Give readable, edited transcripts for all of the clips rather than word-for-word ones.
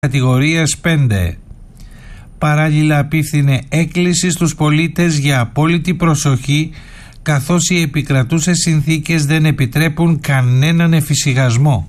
κατηγορίας 5. Παράλληλα απίφθινε έκκληση στους πολίτες για απόλυτη προσοχή, καθώς οι επικρατούσες συνθήκες δεν επιτρέπουν κανέναν εφησυχασμό.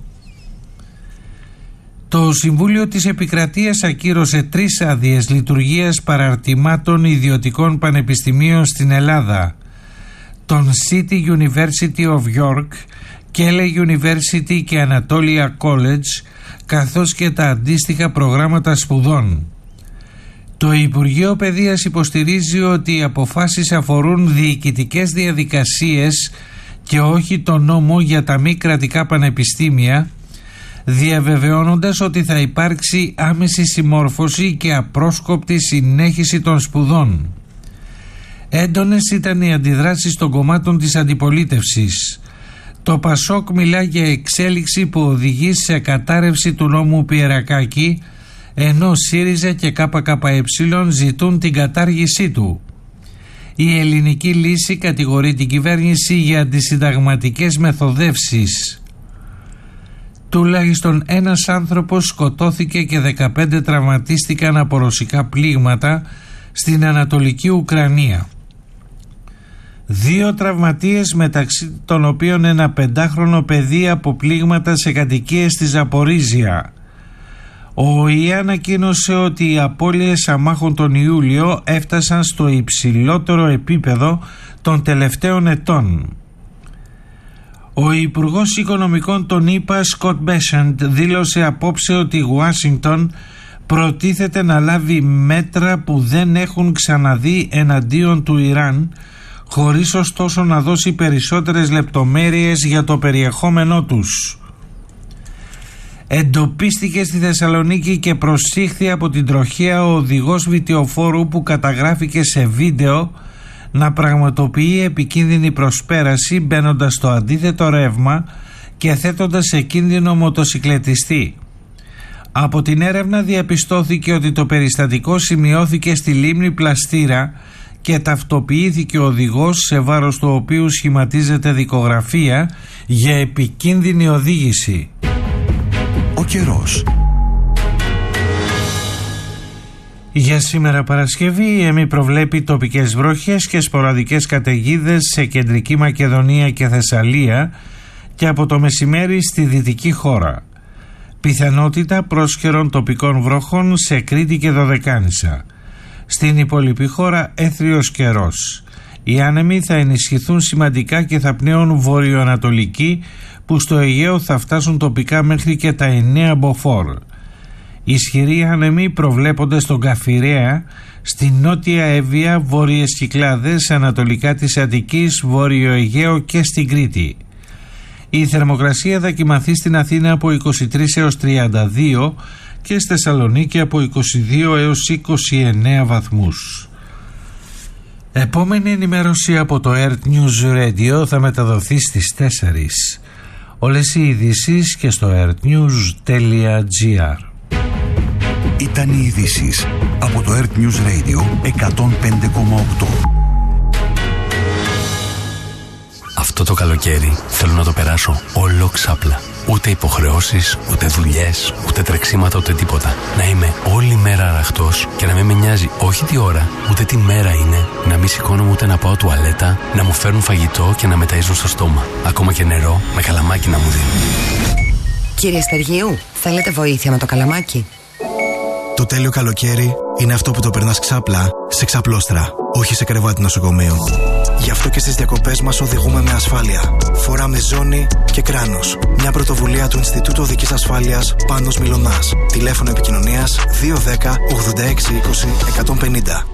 Το Συμβούλιο της Επικρατείας ακύρωσε 3 άδειες λειτουργίας παραρτημάτων ιδιωτικών πανεπιστημίων στην Ελλάδα, τον City University of York, Keele University και Anatolia College, καθώς και τα αντίστοιχα προγράμματα σπουδών. Το Υπουργείο Παιδείας υποστηρίζει ότι οι αποφάσεις αφορούν διοικητικές διαδικασίες και όχι το νόμο για τα μη κρατικά πανεπιστήμια, διαβεβαιώνοντας ότι θα υπάρξει άμεση συμμόρφωση και απρόσκοπτη συνέχιση των σπουδών. Έντονες ήταν οι αντιδράσεις των κομμάτων της αντιπολίτευσης. Το Πασόκ μιλά για εξέλιξη που οδηγεί σε κατάρρευση του νόμου Πιερακάκη, ενώ ΣΥΡΙΖΑ και ΚΚΕ ζητούν την κατάργησή του. Η Ελληνική Λύση κατηγορεί την κυβέρνηση για αντισυνταγματικές μεθοδεύσεις. Τουλάχιστον ένας άνθρωπος σκοτώθηκε και 15 τραυματίστηκαν από ρωσικά πλήγματα στην Ανατολική Ουκρανία. 2 τραυματίες, μεταξύ των οποίων ένα 5χρονο παιδί από πλήγματα σε κατοικίες στη Ζαπορίζια. Ο ΟΗΕ ανακοίνωσε ότι οι απώλειες αμάχων τον Ιούλιο έφτασαν στο υψηλότερο επίπεδο των τελευταίων ετών. Ο Υπουργός Οικονομικών των ΗΠΑ, Σκοτ Μπέσεντ, δήλωσε απόψε ότι η Ουάσιγκτον προτίθεται να λάβει μέτρα που δεν έχουν ξαναδεί εναντίον του Ιράν, χωρίς ωστόσο να δώσει περισσότερες λεπτομέρειες για το περιεχόμενό τους. Εντοπίστηκε στη Θεσσαλονίκη και προσήχθη από την τροχέα ο οδηγός βιτιοφόρου που καταγράφηκε σε βίντεο να πραγματοποιεί επικίνδυνη προσπέραση μπαίνοντας στο αντίθετο ρεύμα και θέτοντας σε κίνδυνο μοτοσικλετιστή. Από την έρευνα διαπιστώθηκε ότι το περιστατικό σημειώθηκε στη λίμνη Πλαστήρα και ταυτοποιήθηκε ο οδηγός, σε βάρος του οποίου σχηματίζεται δικογραφία για επικίνδυνη οδήγηση. Ο καιρός. Για σήμερα Παρασκευή η ΕΜΗ προβλέπει τοπικές βροχές και σποραδικές καταιγίδες σε κεντρική Μακεδονία και Θεσσαλία και από το μεσημέρι στη δυτική χώρα. Πιθανότητα πρόσχερων τοπικών βροχών σε Κρήτη και Δωδεκάνησα. Στην υπόλοιπη χώρα έθριος καιρός. Οι άνεμοι θα ενισχυθούν σημαντικά και θα πνέουν βορειοανατολικοί, που στο Αιγαίο θα φτάσουν τοπικά μέχρι και τα 9 μποφόρ. Ισχυροί άνεμοι προβλέπονται στον Καφιρέα, στη νότια Εύβοια, βόρειες Κυκλάδες, ανατολικά της Αττικής, βόρειο Αιγαίο και στην Κρήτη. Η θερμοκρασία θα κυμανθεί στην Αθήνα από 23 έως 32 και στη Θεσσαλονίκη από 22 έως 29 βαθμούς. Επόμενη ενημέρωση από το Earth News Radio θα μεταδοθεί στις 4. Όλες οι ειδήσεις και στο earthnews.gr. Ήταν οι ειδήσεις από το Earth News Radio 105,8. Αυτό το καλοκαίρι θέλω να το περάσω όλο ξάπλα. Ούτε υποχρεώσεις, ούτε δουλειές, ούτε τρεξίματα, ούτε τίποτα. Να είμαι όλη μέρα αραχτός και να μην με νοιάζει όχι τι ώρα, ούτε τι μέρα είναι. Να μην σηκώνομαι ούτε να πάω τουαλέτα, να μου φέρουν φαγητό και να με ταΐζουν στο στόμα. Ακόμα και νερό με καλαμάκι να μου δίνουν. Κύριε Στεργίου, θέλετε βοήθεια με το καλαμάκι? Το τέλειο καλοκαίρι είναι αυτό που το περνάς ξάπλα σε ξαπλώστρα, όχι σε κρεβάτι νοσοκομείου. Γι' αυτό και στις διακοπές μας οδηγούμε με ασφάλεια. Φοράμε ζώνη και κράνος. Μια πρωτοβουλία του Ινστιτούτου Οδικής Ασφάλειας Πάνος Μιλωνάς. Τηλέφωνο επικοινωνίας 210 86 20 150.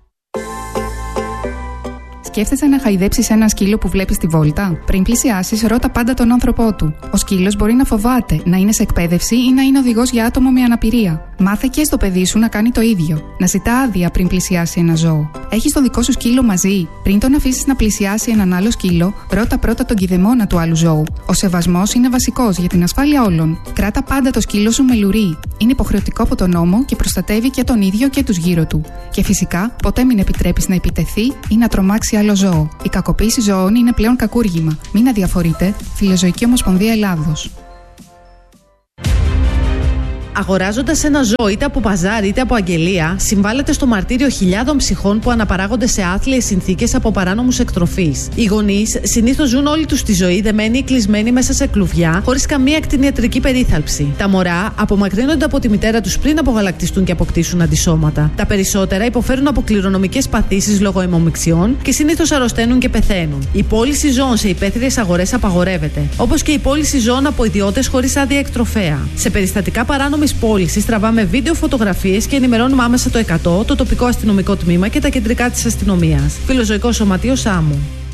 Σκέφτεσαι να χαϊδέψεις ένα σκύλο που βλέπεις στη βόλτα? Πριν πλησιάσεις, ρώτα πάντα τον άνθρωπό του. Ο σκύλος μπορεί να φοβάται, να είναι σε εκπαίδευση ή να είναι οδηγός για άτομο με αναπηρία. Μάθε και στο παιδί σου να κάνει το ίδιο. Να ζητά άδεια πριν πλησιάσει ένα ζώο. Έχεις το δικό σου σκύλο μαζί? Πριν τον αφήσεις να πλησιάσει έναν άλλο σκύλο, ρώτα πρώτα τον κηδεμόνα του άλλου ζώου. Ο σεβασμός είναι βασικός για την ασφάλεια όλων. Κράτα πάντα το σκύλο σου με λουρί. Είναι υποχρεωτικό από τον νόμο και προστατεύει και τον ίδιο και τους γύρω του. Και φυσικά, ποτέ μην επιτρέπεις να επιτεθεί ή να τρομάξει άλλο ζώο. Η κακοποίηση ζώων είναι πλέον κακούργημα. Μην αδιαφορείτε. Φιλοζωική Ομοσπονδία Ελλάδος. Αγοράζοντας ένα ζώο είτε από παζάρι είτε από αγγελία, συμβάλλεται στο μαρτύριο χιλιάδων ψυχών που αναπαράγονται σε άθλιες συνθήκες από παράνομους εκτροφείς. Οι γονείς συνήθως ζουν όλη τους τη ζωή δεμένοι ή κλεισμένοι μέσα σε κλουβιά, χωρίς καμία κτηνιατρική περίθαλψη. Τα μωρά απομακρύνονται από τη μητέρα τους πριν απογαλακτιστούν και αποκτήσουν αντισώματα. Τα περισσότερα υποφέρουν από κληρονομικές παθήσεις λόγω αιμομιξιών και συνήθως αρρωσταίνουν και πεθαίνουν. Η πώληση ζώων σε υπαίθριες αγορές απαγορεύεται, όπως και η πώληση ζώων από ιδιώτες χωρίς άδεια εκτροφέα. Σε περιστατικά παράνομης πώλησης τραβάμε βίντεο, φωτογραφίες και ενημερώνουμε άμεσα το 100, το τοπικό αστυνομικό τμήμα και τα κεντρικά της αστυνομίας. Φιλοζωικό Σωματείο Σάμου.